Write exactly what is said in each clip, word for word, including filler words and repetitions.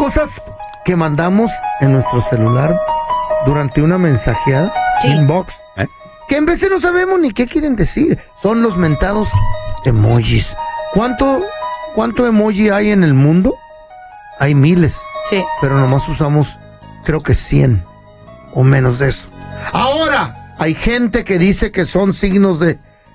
cosas que mandamos en nuestro celular durante una mensajeada, sí. Inbox, ¿eh? Que en veces no sabemos ni qué quieren decir. Son los mentados emojis. ¿Cuánto, cuánto emoji hay en el mundo? Hay miles. Sí. Pero nomás usamos, creo que cien o menos de eso. Ahora, hay gente que dice que son signos de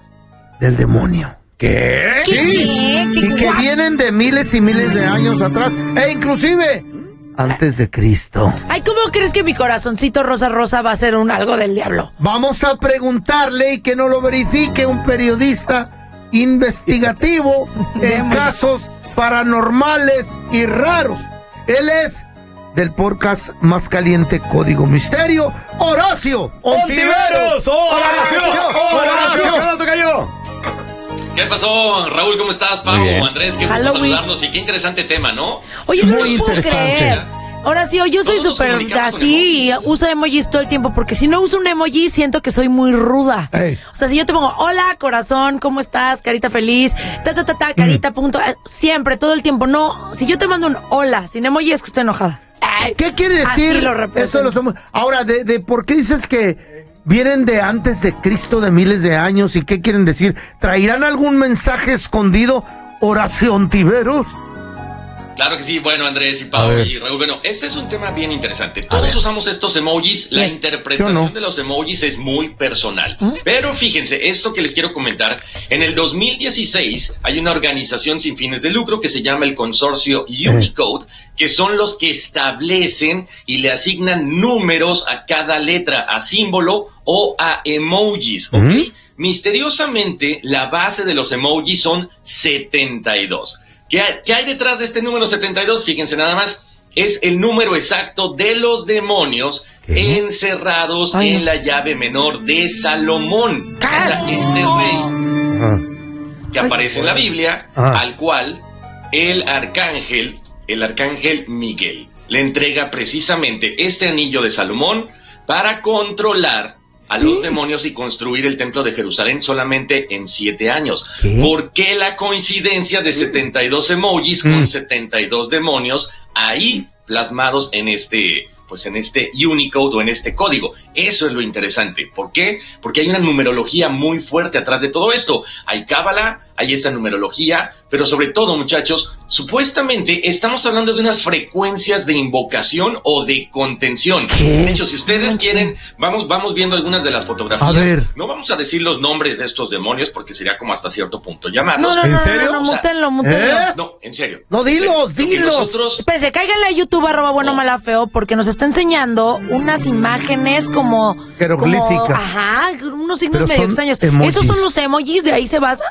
del demonio. ¿Qué? ¿Qué? Sí. ¿Qué? Y que vienen de miles y miles de años atrás. E inclusive antes de Cristo. Ay, ¿cómo crees que mi corazoncito rosa rosa va a ser un algo del diablo? Vamos a preguntarle y que no lo verifique un periodista investigativo en casos paranormales y raros. Él es del podcast más caliente Código Misterio, Horacio Ontiveros. ¡Horacio! ¡Horacio! ¡Horacio! ¿Qué pasó, Raúl? ¿Cómo estás, Pau? Andrés, qué gusto Hello, saludarlos y qué interesante tema, ¿no? Oye, no Muy lo puedo creer. Horacio, yo soy súper así y uso emojis todo el tiempo porque si no uso un emoji siento que soy muy ruda. Hey. O sea, si yo te pongo hola, corazón, ¿cómo estás? Carita feliz, ta, ta, ta, ta, carita, mm. punto. Siempre, todo el tiempo. No, si yo te mando un hola sin emoji es que estoy enojada. Ay, ¿qué quiere decir eso de los emojis? Ahora, de, de ¿por qué dices que vienen de antes de Cristo, de miles de años? ¿Y qué quieren decir? ¿Traerán algún mensaje escondido, Horacio Ontiveros? Claro que sí, bueno, Andrés y Pau y Raúl, bueno, este es un tema bien interesante. Todos usamos estos emojis, la yes. interpretación no. de los emojis es muy personal. ¿Mm? Pero fíjense, esto que les quiero comentar, en el dos mil dieciséis hay una organización sin fines de lucro que se llama el consorcio Unicode, eh. que son los que establecen y le asignan números a cada letra, a símbolo o a emojis, ¿ok? ¿Mm? Misteriosamente, la base de los emojis son setenta y dos. ¿Qué hay, ¿Qué hay detrás de este número setenta y dos? Fíjense nada más, es el número exacto de los demonios ¿Qué? encerrados Ay, en no. la llave menor de Salomón. ¿Qué? O sea, este rey ah. que aparece Ay, en la Biblia, ah. al cual el arcángel, el arcángel Miguel, le entrega precisamente este anillo de Salomón para controlar a los ¿Sí? demonios y construir el templo de Jerusalén solamente en siete años. ¿Qué? ¿Por qué la coincidencia de setenta y dos emojis mm. con setenta y dos demonios ahí plasmados en este, pues en este Unicode o en este código? Eso es lo interesante. ¿Por qué? Porque hay una numerología muy fuerte atrás de todo esto. Hay cábala, hay esta numerología, pero sobre todo, muchachos, supuestamente estamos hablando de unas frecuencias de invocación o de contención. ¿Qué? De hecho, si ustedes no, quieren, vamos, vamos viendo algunas de las fotografías. A ver. No vamos a decir los nombres de estos demonios porque sería como hasta cierto punto llamarlos. No, no, ¿En no, serio? No, no, no, o sea, mútenlo, mútenlo. ¿Eh? No, en serio. No, dilos, dilos. Nosotros... Espérense, cáiganle a YouTube, arroba bueno, no. mala, feo, porque nos está enseñando unas imágenes como... jeroglíficas. Como, ajá, unos signos Pero medio extraños. Emojis. ¿Esos son los emojis? ¿De ahí se basan?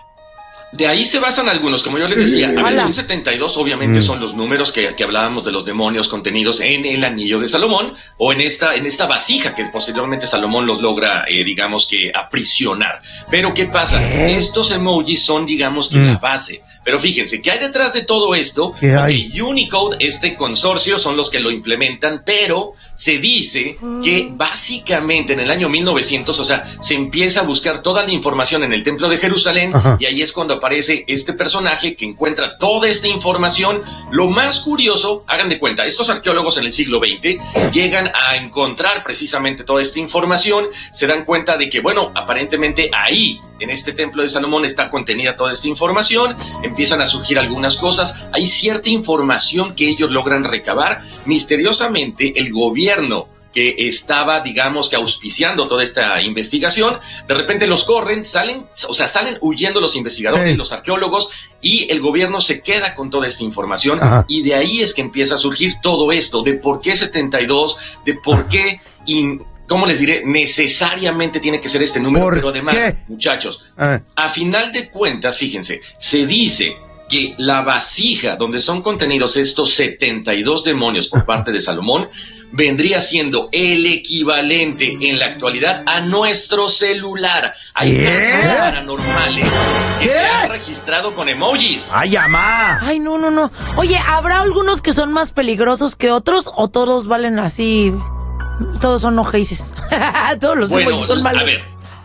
De ahí se basan algunos, como yo les decía, a ver, son setenta y dos, obviamente mm. son los números que, que hablábamos de los demonios contenidos en el anillo de Salomón, o en esta, en esta vasija que posteriormente Salomón los logra, eh, digamos que, aprisionar. Pero, ¿qué pasa? ¿Qué? Estos emojis son, digamos que, mm. la base. Pero fíjense, ¿qué hay detrás de todo esto? ¿Qué hay? Okay, Unicode, este consorcio, son los que lo implementan, pero se dice que básicamente en el año mil novecientos, o sea, se empieza a buscar toda la información en el Templo de Jerusalén, Ajá. y ahí es cuando aparece este personaje que encuentra toda esta información. Lo más curioso, hagan de cuenta, estos arqueólogos en el siglo veinte llegan a encontrar precisamente toda esta información, se dan cuenta de que, bueno, aparentemente ahí, en este templo de Salomón, está contenida toda esta información, empiezan a surgir algunas cosas, hay cierta información que ellos logran recabar. Misteriosamente, el gobierno que estaba, digamos, que auspiciando toda esta investigación, de repente los corren, salen, o sea, salen huyendo los investigadores, sí. los arqueólogos, y el gobierno se queda con toda esta información, Ajá. y de ahí es que empieza a surgir todo esto, de por qué setenta y dos, de por qué, in, ¿cómo les diré? Necesariamente tiene que ser este número, pero además, qué? muchachos, ah. a final de cuentas, fíjense, se dice que la vasija donde son contenidos estos setenta y dos demonios por parte de Salomón vendría siendo el equivalente en la actualidad a nuestro celular. Hay ¿Qué? casos paranormales que ¿Qué? se han registrado con emojis. ¡Ay, amá! Ay, no, no, no. Oye, ¿habrá algunos que son más peligrosos que otros o todos valen así? Todos son ojeces. Todos los bueno, emojis son malos. A ver,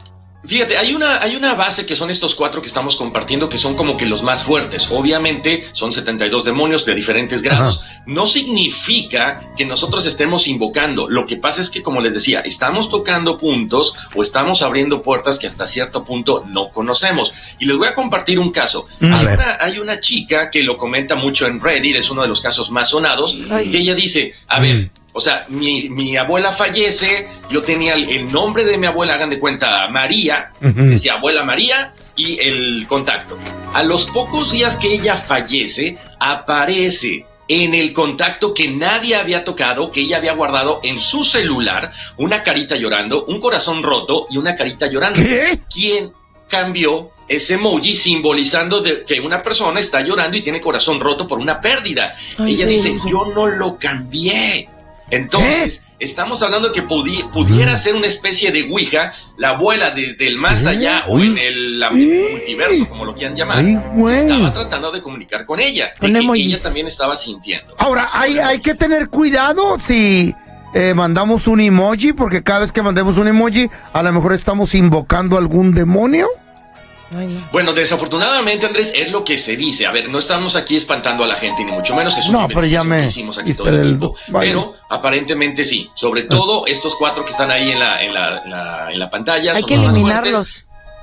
Fíjate, hay una, hay una base que son estos cuatro que estamos compartiendo que son como que los más fuertes. Obviamente son setenta y dos demonios de diferentes grados. Ajá. No significa que nosotros estemos invocando. Lo que pasa es que, como les decía, estamos tocando puntos o estamos abriendo puertas que hasta cierto punto no conocemos. Y les voy a compartir un caso. Hay una, hay una chica que lo comenta mucho en Reddit, es uno de los casos más sonados, Ay. que ella dice, a ver... Mm. O sea, mi, mi abuela fallece, yo tenía el, el nombre de mi abuela, hagan de cuenta, María, uh-huh. decía abuela María y el contacto. A los pocos días que ella fallece, aparece en el contacto que nadie había tocado, que ella había guardado en su celular, una carita llorando, un corazón roto y una carita llorando. ¿Qué? ¿Quién cambió ese emoji simbolizando de que una persona está llorando y tiene corazón roto por una pérdida? Ay, ella sí, dice, sí. yo no lo cambié. Entonces, ¿Eh? estamos hablando que pudi- pudiera ser una especie de Ouija, la abuela desde el más allá ¿Eh? o en el la, multiverso, como lo quieran llamar, Ay, se estaba tratando de comunicar con ella, con de que ella también estaba sintiendo. Ahora, hay, hay que tener cuidado si eh, mandamos un emoji, porque cada vez que mandemos un emoji, a lo mejor estamos invocando algún demonio. Ay, no. Bueno, desafortunadamente, Andrés, es lo que se dice. A ver, no estamos aquí espantando a la gente, ni mucho menos. Es un no, pero ya me que hicimos aquí todo el equipo. Vale. Pero aparentemente sí. Sobre todo estos cuatro que están ahí en la, en la, en la, en la pantalla. Hay son que eliminarlos.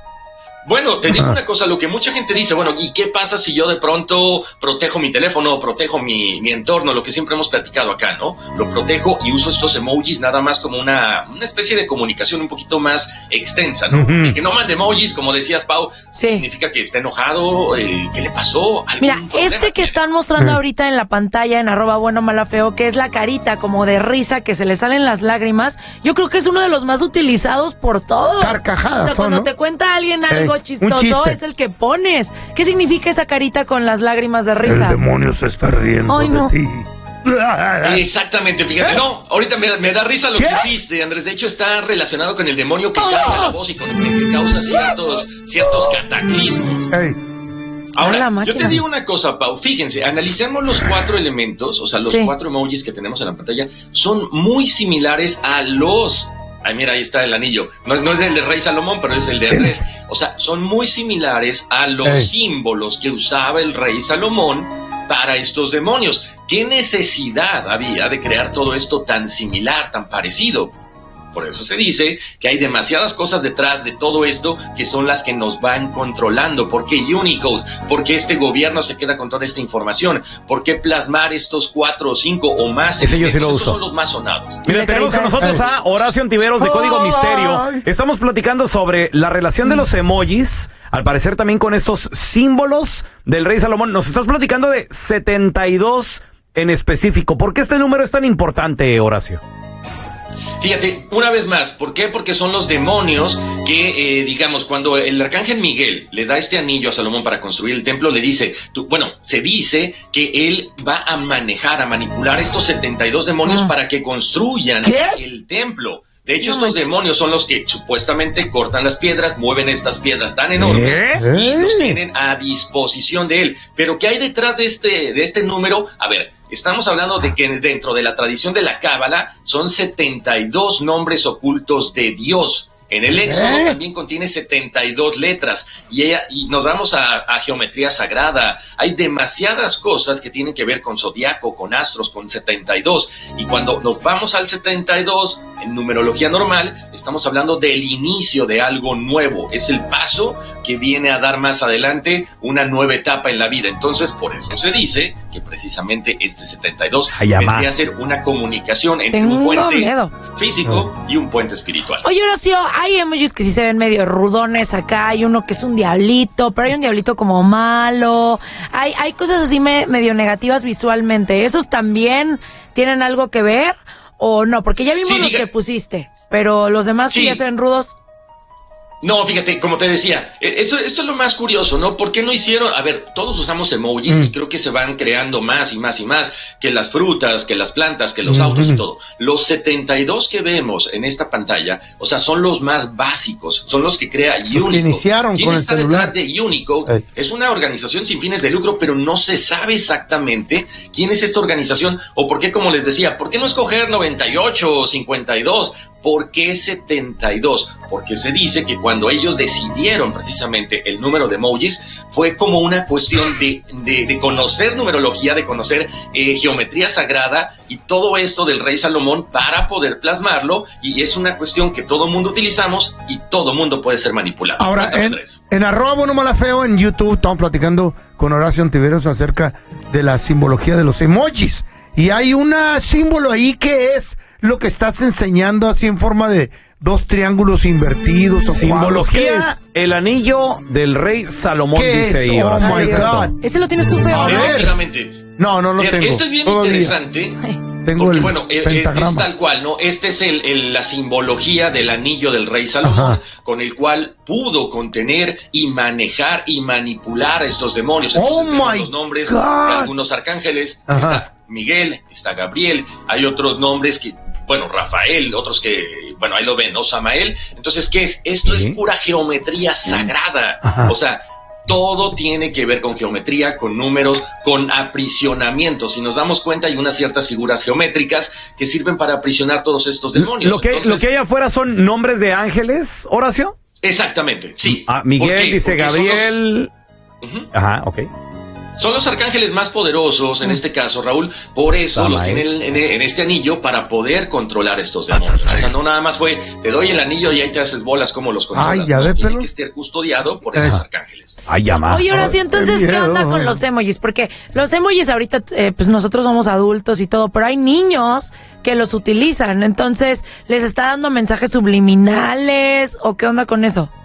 Bueno, te digo una cosa, lo que mucha gente dice, bueno, ¿y qué pasa si yo de pronto protejo mi teléfono, protejo mi, mi entorno, lo que siempre hemos platicado acá, ¿no? Lo protejo y uso estos emojis nada más como una, una especie de comunicación un poquito más extensa, ¿no? Uh-huh. El que no mande emojis, como decías, Pau, sí. significa que está enojado, eh, ¿qué le pasó? Mira, este que tiene? Están mostrando ahorita en la pantalla, en arroba bueno, mala, feo, que es la carita como de risa, que se le salen las lágrimas, yo creo que es uno de los más utilizados por todos. Carcajadas, o sea, cuando ¿no? te cuenta alguien algo, Ey. chistoso es el que pones. ¿Qué significa esa carita con las lágrimas de risa? El demonio se está riendo Ay, no. de ti. Exactamente, fíjate, ¿Eh? no, ahorita me, me da risa lo ¿Qué? que hiciste, Andrés. De hecho, está relacionado con el demonio que ¡Oh! cambia la voz y con el que causa ciertos, ciertos cataclismos. Hey. Ahora, yo te digo una cosa, Pau, fíjense, analicemos los cuatro elementos, o sea, los sí. cuatro emojis que tenemos en la pantalla, son muy similares a los... Ay, mira, ahí está el anillo. No es, no es el de Rey Salomón, pero es el de Andrés. O sea, son muy similares a los Ey. símbolos que usaba el Rey Salomón para estos demonios. ¿Qué necesidad había de crear todo esto tan similar, tan parecido? Por eso se dice que hay demasiadas cosas detrás de todo esto que son las que nos van controlando. ¿Por qué Unicode? ¿Por qué este gobierno se queda con toda esta información? ¿Por qué plasmar estos cuatro o cinco o más? Ese yo sí lo uso. Estos son los más sonados. Mira, tenemos con nosotros a Horacio Ontiveros de Código Misterio. Estamos platicando sobre la relación de los emojis, al parecer también con estos símbolos del Rey Salomón. Nos estás platicando de setenta y dos en específico. ¿Por qué este número es tan importante, Horacio? Fíjate, una vez más, ¿por qué? Porque son los demonios que, eh, digamos, cuando el arcángel Miguel le da este anillo a Salomón para construir el templo, le dice, tú, bueno, se dice que él va a manejar, a manipular estos setenta y dos demonios ah. para que construyan ¿Qué? el templo. De hecho, no estos manches. demonios son los que supuestamente cortan las piedras, mueven estas piedras tan enormes ¿Eh? y los tienen a disposición de él. Pero ¿qué hay detrás de este, de este número? A ver, estamos hablando de que dentro de la tradición de la Cábala son setenta y dos nombres ocultos de Dios. En el Éxodo ¿Eh? también contiene setenta y dos letras y, ella, y nos vamos a, a geometría sagrada. Hay demasiadas cosas que tienen que ver con zodiaco, con astros, con setenta y dos. Y cuando nos vamos al setenta y dos, en numerología normal, estamos hablando del inicio de algo nuevo. Es el paso que viene a dar más adelante una nueva etapa en la vida. Entonces, por eso se dice que precisamente este setenta y dos vendría a ser una comunicación entre Tengo un puente miedo. físico oh. y un puente espiritual. Oye, Horacio, hay emojis que sí se ven medio rudones acá, hay uno que es un diablito, pero hay un diablito como malo, hay, hay cosas así me, medio negativas visualmente. ¿Esos también tienen algo que ver o no? Porque ya vimos sí, los diga. que pusiste, pero los demás sí. que ya se ven rudos. No, fíjate, como te decía, esto, esto es lo más curioso, ¿no? ¿Por qué no hicieron? A ver, todos usamos emojis mm. y creo que se van creando más y más y más, que las frutas, que las plantas, que los mm-hmm. autos y todo. Los setenta y dos que vemos en esta pantalla, o sea, son los más básicos, son los que crea Unicode. Los que iniciaron ¿Quién con está el celular? detrás de Unicode? Hey. Es una organización sin fines de lucro, pero no se sabe exactamente quién es esta organización o por qué, como les decía, ¿por qué no escoger noventa y ocho o cincuenta y dos? ¿Por qué setenta y dos? Porque se dice que cuando ellos decidieron precisamente el número de emojis, fue como una cuestión de, de, de conocer numerología, de conocer eh, geometría sagrada y todo esto del rey Salomón para poder plasmarlo, y es una cuestión que todo mundo utilizamos y todo mundo puede ser manipulado. Ahora, en, en arroba Bueno Mala Feo en YouTube estamos platicando con Horacio Ontiveros acerca de la simbología de los emojis. Y hay un símbolo ahí que es lo que estás enseñando así en forma de dos triángulos invertidos. O simbología, el anillo del rey Salomón, dice ahí. Oh my God. Ese lo tienes tú, Feo. No, no lo tengo. Esto es bien todavía interesante. Tengo porque, el bueno, pentagrama. Es tal cual, ¿no? Este es el, el, la simbología del anillo del rey Salomón, Ajá. con el cual pudo contener y manejar y manipular a estos demonios. Entonces, oh my los nombres God. de algunos arcángeles. Ajá. Está Miguel, está Gabriel, hay otros nombres que, bueno, Rafael, otros que, bueno, ahí lo ven, ¿no? Samael. Entonces, ¿qué es? Esto ¿Sí? es pura geometría sagrada. Ajá. O sea, todo tiene que ver con geometría, con números, con aprisionamiento. Si nos damos cuenta, hay unas ciertas figuras geométricas que sirven para aprisionar todos estos demonios. Lo que, Entonces, lo que hay afuera son nombres de ángeles, Horacio. Exactamente, sí. Ah, Miguel, dice Gabriel. Los... Uh-huh. Ajá, ok. Son los arcángeles más poderosos, en este caso, Raúl, por eso Samael. los tienen en, en este anillo para poder controlar estos demonios. O sea, no nada más fue, te doy el anillo y ahí te haces bolas como los controlas. Ay, ya no, ve, tiene pero... que estar custodiado por esos arcángeles. Ay, ya más. Oye, ahora sí, entonces, ¿qué, ¿qué onda con los emojis? Porque los emojis ahorita, eh, pues nosotros somos adultos y todo, pero hay niños que los utilizan. Entonces, ¿les está dando mensajes subliminales o qué onda con eso?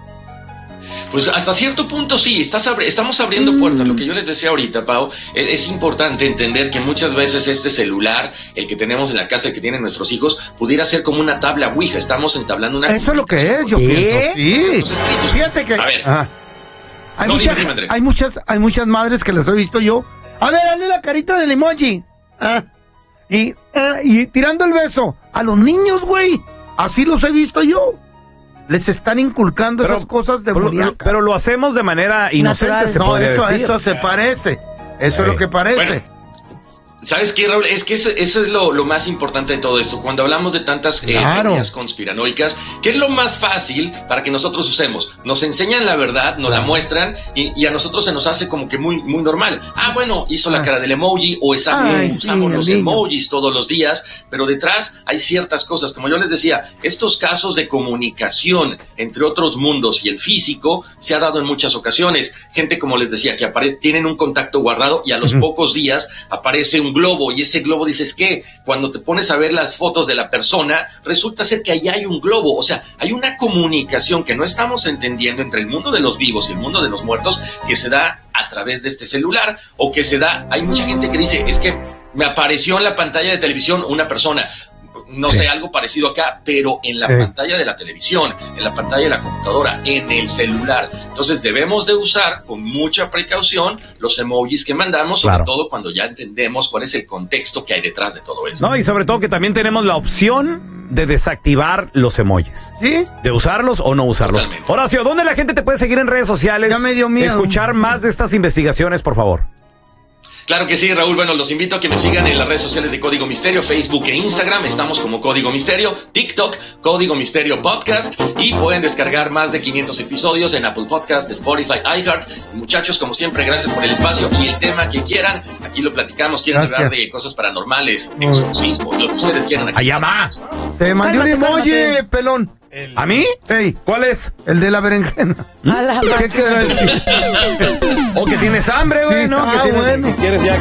Pues hasta cierto punto sí, estás abri- estamos abriendo mm. puertas. Lo que yo les decía ahorita, Pau, es, es importante entender que muchas veces este celular, el que tenemos en la casa, el que tienen nuestros hijos, pudiera ser como una tabla Ouija. Estamos entablando una... Eso es lo que es, yo pienso. Sí. Fíjate que... A ver. Ajá. Hay, no, muchas, dime, dime, hay, muchas, hay muchas madres que las he visto yo. A ver, dale la carita del emoji. Ah. Y, ah, y tirando el beso. A los niños, güey. Así los he visto yo. Les están inculcando pero, esas cosas demoníacas. Pero, pero lo hacemos de manera inocente, Natural. se no, puede eso, decir. eso se parece. Eso sí. es lo que parece. Bueno, ¿sabes qué, Raúl? Es que eso, eso es lo, lo más importante de todo esto. Cuando hablamos de tantas eh, claro. teorías conspiranoicas, ¿qué es lo más fácil para que nosotros usemos? Nos enseñan la verdad, nos claro. la muestran y, y a nosotros se nos hace como que muy, muy normal. Ah, bueno, hizo ah. la cara del emoji o esa, Ay, usamos sí, los niño. emojis todos los días, pero detrás hay ciertas cosas. Como yo les decía, estos casos de comunicación entre otros mundos y el físico se ha dado en muchas ocasiones. Gente, como les decía, que aparece, tienen un contacto guardado y a los uh-huh. pocos días aparece un globo, y ese globo, dices que cuando te pones a ver las fotos de la persona, resulta ser que ahí hay un globo. O sea, hay una comunicación que no estamos entendiendo entre el mundo de los vivos y el mundo de los muertos, que se da a través de este celular, o que se da, hay mucha gente que dice, es que me apareció en la pantalla de televisión una persona, no sí. sé, algo parecido acá, pero en la eh. pantalla de la televisión, en la pantalla de la computadora, en el celular. Entonces debemos de usar con mucha precaución los emojis que mandamos, sobre claro. todo cuando ya entendemos cuál es el contexto que hay detrás de todo eso. No, y sobre todo que también tenemos la opción de desactivar los emojis. ¿Sí? De usarlos o no usarlos. Totalmente. Horacio, ¿dónde la gente te puede seguir en redes sociales? Ya me dio miedo. Escuchar más de estas investigaciones, por favor. Claro que sí, Raúl. Bueno, los invito a que me sigan en las redes sociales de Código Misterio, Facebook e Instagram. Estamos como Código Misterio, TikTok, Código Misterio Podcast. Y pueden descargar más de quinientos episodios en Apple Podcast, Spotify, iHeart. Muchachos, como siempre, gracias por el espacio y el tema que quieran. Aquí lo platicamos. Quieren gracias. hablar de cosas paranormales, exorcismo, lo que ustedes quieran. Aquí. Allá va. Te mandé un emoji, pelón. El... ¿A mí? Hey, ¿cuál es? El de la berenjena. ¿Mm? ¿Qué quieres decir? O que tienes hambre, güey, sí. ¿no? Ah, que tienes, bueno. que quieres ya